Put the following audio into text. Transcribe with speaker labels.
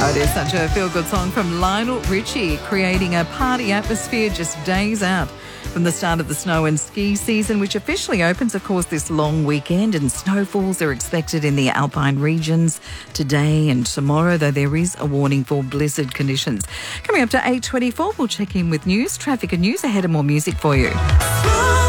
Speaker 1: Oh, it is such a feel-good song from Lionel Richie, creating a party atmosphere just days out from the start of the snow and ski season, which officially opens, of course, this long weekend, and snowfalls are expected in the alpine regions today and tomorrow, though there is a warning for blizzard conditions. Coming up to 8:24, we'll check in with news, traffic and news ahead, and more music for you.